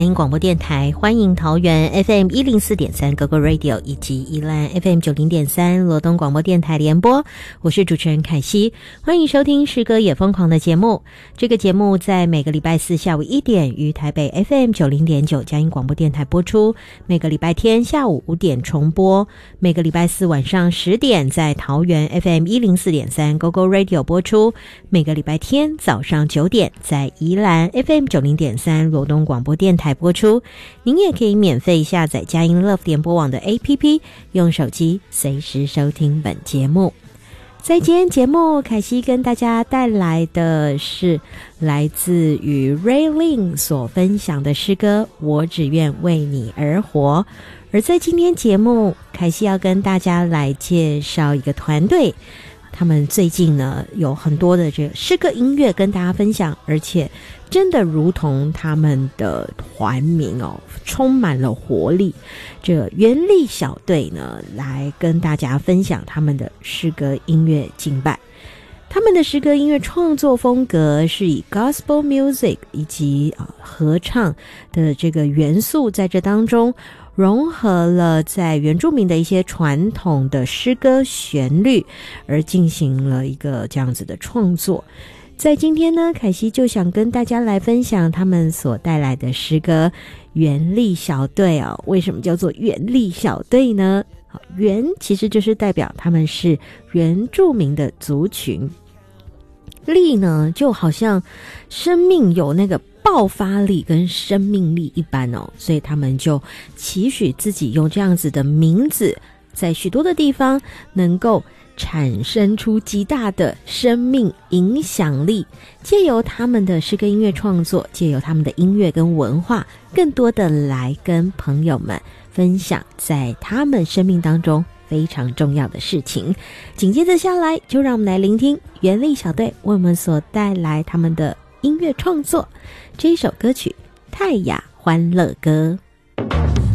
广播电台，欢迎桃园 FM 104.3 GoGo Radio 以及宜兰 FM 90.3罗东广播电台联播，我是主持人凯西，欢迎收听诗歌也疯狂的节目。这个节目在每个礼拜四下午1点于台北 FM 90.9佳音广播电台播出，每个礼拜天下午5点重播，每个礼拜四晚上10点在桃园 FM 104.3 GoGo Radio 播出，每个礼拜天早上9点在宜兰 FM 90.3罗东广播电台播出。您也可以免费下载佳音 Love 联播网的 APP， 用手机随时收听本节目。在今天节目，凯西跟大家带来的是来自于 Raylene 所分享的诗歌《我只愿为你而活》。而在今天节目，凯西要跟大家来介绍一个团队，他们最近呢有很多的这个诗歌音乐跟大家分享，而且真的如同他们的团名哦，充满了活力。这原力小队呢，来跟大家分享他们的诗歌音乐敬拜。他们的诗歌音乐创作风格是以 gospel music 以及合唱的这个元素在这当中，融合了在原住民的一些传统的诗歌旋律，而进行了一个这样子的创作。在今天呢，凯西就想跟大家来分享他们所带来的诗歌原力小队哦。为什么叫做原力小队呢？原其实就是代表他们是原住民的族群，力呢就好像生命有那个爆发力跟生命力一般哦，所以他们就期许自己用这样子的名字，在许多的地方能够产生出极大的生命影响力，借由他们的诗歌音乐创作，借由他们的音乐跟文化，更多的来跟朋友们分享在他们生命当中非常重要的事情。紧接着下来，就让我们来聆听原力小队为我们所带来他们的音乐创作，这一首歌曲《泰雅欢乐歌》。